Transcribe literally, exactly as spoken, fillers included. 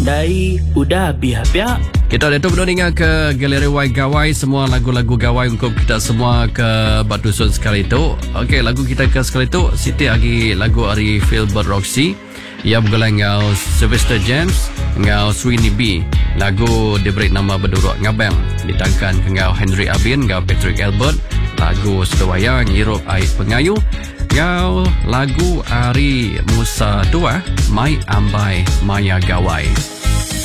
Dai udah biar-biar. Kita dah tu dengar ke Galeri Y Gawai, semua lagu-lagu Gawai untuk kita semua ke Batu Sun sekali tu. Okey, lagu kita ke sekali tu Siti lagi lagu dari Philbert Roxy. Ia bergolong dengan Sylvester James, dengan Sweeney B. Lagu diberi nama berdua ngabang, ditangkan dengan Henry Abin, dengan Patrick Albert. Lagu Sedawayang Hirup Air Pengayu. Dengan lagu Ari Musa Tua, Mai Ambai Maya Gawai.